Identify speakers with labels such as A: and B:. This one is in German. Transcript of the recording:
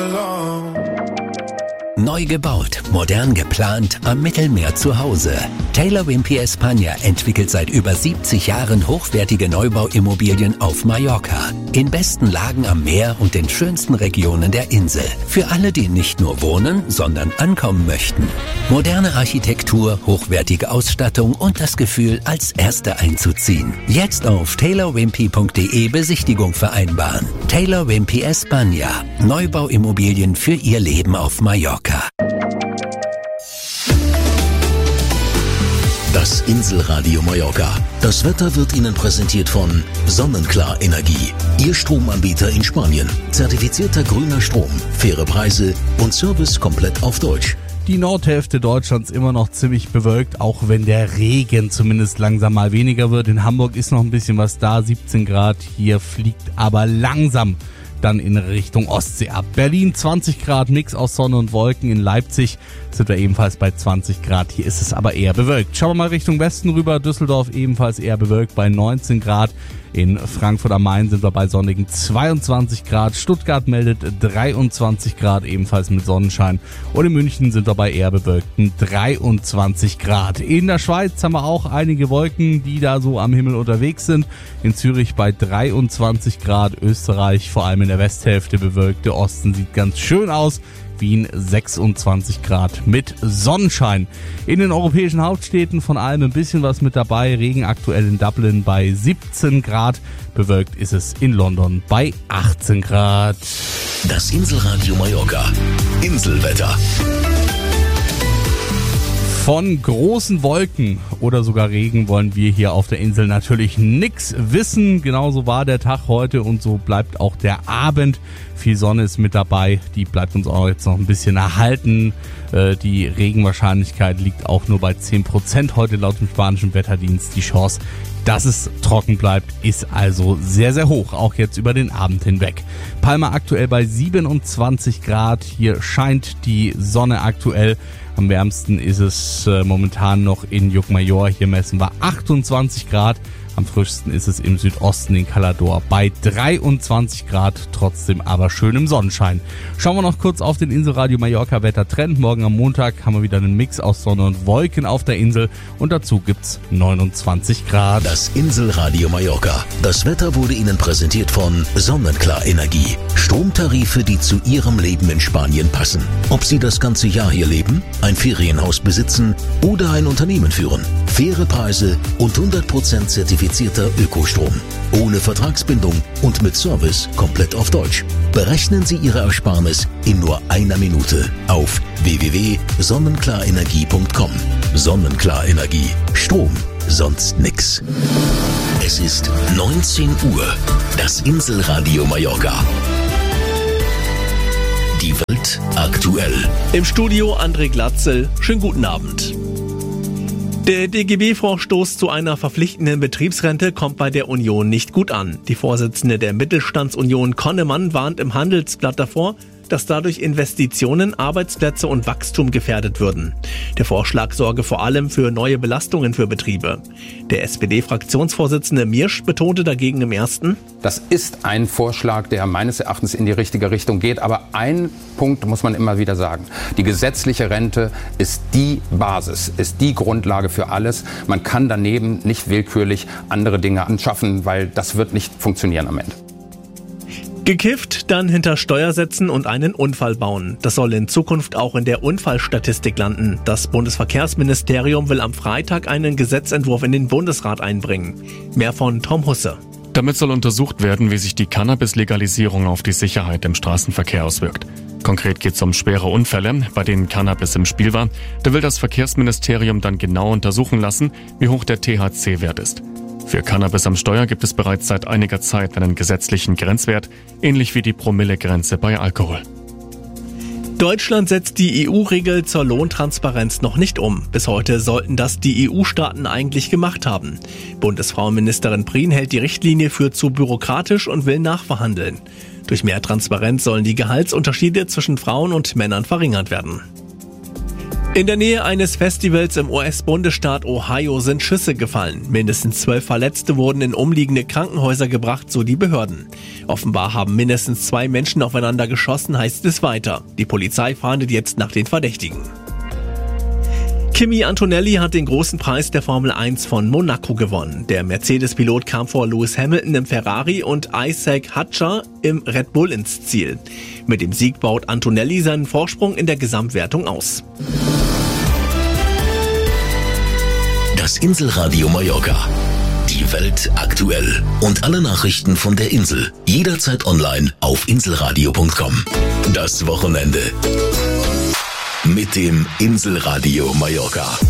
A: Neu gebaut, modern geplant, am Mittelmeer zu Hause. Taylor Wimpey España entwickelt seit über 70 Jahren hochwertige Neubauimmobilien auf Mallorca. In besten Lagen am Meer und den schönsten Regionen der Insel. Für alle, die nicht nur wohnen, sondern ankommen möchten. Moderne Architektur, hochwertige Ausstattung und das Gefühl, als Erste einzuziehen. Jetzt auf taylorwimpey.de Besichtigung vereinbaren. Taylor Wimpey España. Neubauimmobilien für Ihr Leben auf Mallorca.
B: Das Inselradio Mallorca. Das Wetter wird Ihnen präsentiert von Sonnenklar Energie. Ihr Stromanbieter in Spanien. Zertifizierter grüner Strom, faire Preise und Service komplett auf Deutsch.
C: Die Nordhälfte Deutschlands immer noch ziemlich bewölkt, auch wenn der Regen zumindest langsam mal weniger wird. In Hamburg ist noch ein bisschen was da, 17 Grad. Hier fliegt aber langsam dann in Richtung Ostsee ab. Berlin 20 Grad, Mix aus Sonne und Wolken. In Leipzig sind wir ebenfalls bei 20 Grad. Hier ist es aber eher bewölkt. Schauen wir mal Richtung Westen rüber. Düsseldorf ebenfalls eher bewölkt bei 19 Grad. In Frankfurt am Main sind wir bei sonnigen 22 Grad. Stuttgart meldet 23 Grad, ebenfalls mit Sonnenschein. Und in München sind wir bei eher bewölkten 23 Grad. In der Schweiz haben wir auch einige Wolken, die da so am Himmel unterwegs sind. In Zürich bei 23 Grad. Österreich vor allem in der Westhälfte bewölkt. Der Osten sieht ganz schön aus. Wien 26 Grad mit Sonnenschein. In den europäischen Hauptstädten von allem ein bisschen was mit dabei. Regen aktuell in Dublin bei 17 Grad. Bewölkt ist es in London bei 18 Grad.
B: Das Inselradio Mallorca. Inselwetter.
C: Von großen Wolken oder sogar Regen wollen wir hier auf der Insel natürlich nichts wissen. Genauso war der Tag heute und so bleibt auch der Abend. Viel Sonne ist mit dabei, die bleibt uns auch jetzt noch ein bisschen erhalten. Die Regenwahrscheinlichkeit liegt auch nur bei 10% heute laut dem spanischen Wetterdienst. Die Chance, dass es trocken bleibt, ist also sehr, sehr hoch, auch jetzt über den Abend hinweg. Palma aktuell bei 27 Grad, hier scheint die Sonne aktuell. Am wärmsten ist es momentan noch in Llucmajor, hier messen wir 28 Grad. Am frischsten ist es im Südosten in Calador bei 23 Grad, trotzdem aber schön im Sonnenschein. Schauen wir noch kurz auf den Inselradio Mallorca Wettertrend. Morgen am Montag haben wir wieder einen Mix aus Sonne und Wolken auf der Insel und dazu gibt's 29 Grad.
B: Das Inselradio Mallorca. Das Wetter wurde Ihnen präsentiert von Sonnenklar Energie. Stromtarife, die zu Ihrem Leben in Spanien passen. Ob Sie das ganze Jahr hier leben, ein Ferienhaus besitzen oder ein Unternehmen führen. Faire Preise und 100% zertifizierter Ökostrom. Ohne Vertragsbindung und mit Service komplett auf Deutsch. Berechnen Sie Ihre Ersparnis in nur einer Minute auf www.sonnenklarenergie.com. Sonnenklar Energie. Strom, sonst nix. Es ist 19 Uhr. Das Inselradio Mallorca. Die Welt aktuell.
D: Im Studio André Glatzel. Schönen guten Abend. Der DGB-Vorstoß zu einer verpflichtenden Betriebsrente kommt bei der Union nicht gut an. Die Vorsitzende der Mittelstandsunion Connemann warnt im Handelsblatt davor, dass dadurch Investitionen, Arbeitsplätze und Wachstum gefährdet würden. Der Vorschlag sorge vor allem für neue Belastungen für Betriebe. Der SPD-Fraktionsvorsitzende Miersch betonte dagegen im Ersten:
E: Das ist ein Vorschlag, der meines Erachtens in die richtige Richtung geht. Aber ein Punkt muss man immer wieder sagen. Die gesetzliche Rente ist die Basis, ist die Grundlage für alles. Man kann daneben nicht willkürlich andere Dinge anschaffen, weil das wird nicht funktionieren am Ende.
D: Gekifft, dann hinter Steuer setzen und einen Unfall bauen. Das soll in Zukunft auch in der Unfallstatistik landen. Das Bundesverkehrsministerium will am Freitag einen Gesetzentwurf in den Bundesrat einbringen. Mehr von Tom Husse.
F: Damit soll untersucht werden, wie sich die Cannabis-Legalisierung auf die Sicherheit im Straßenverkehr auswirkt. Konkret geht es um schwere Unfälle, bei denen Cannabis im Spiel war. Da will das Verkehrsministerium dann genau untersuchen lassen, wie hoch der THC-Wert ist. Für Cannabis am Steuer gibt es bereits seit einiger Zeit einen gesetzlichen Grenzwert, ähnlich wie die Promillegrenze bei Alkohol.
D: Deutschland setzt die EU-Regel zur Lohntransparenz noch nicht um. Bis heute sollten das die EU-Staaten eigentlich gemacht haben. Bundesfrauenministerin Prien hält die Richtlinie für zu bürokratisch und will nachverhandeln. Durch mehr Transparenz sollen die Gehaltsunterschiede zwischen Frauen und Männern verringert werden. In der Nähe eines Festivals im US-Bundesstaat Ohio sind Schüsse gefallen. Mindestens 12 Verletzte wurden in umliegende Krankenhäuser gebracht, so die Behörden. Offenbar haben mindestens 2 Menschen aufeinander geschossen, heißt es weiter. Die Polizei fahndet jetzt nach den Verdächtigen. Kimi Antonelli hat den großen Preis der Formel 1 von Monaco gewonnen. Der Mercedes-Pilot kam vor Lewis Hamilton im Ferrari und Isaac Hadjar im Red Bull ins Ziel. Mit dem Sieg baut Antonelli seinen Vorsprung in der Gesamtwertung aus.
B: Das Inselradio Mallorca. Die Welt aktuell. Und alle Nachrichten von der Insel. Jederzeit online auf inselradio.com. Das Wochenende mit dem Inselradio Mallorca.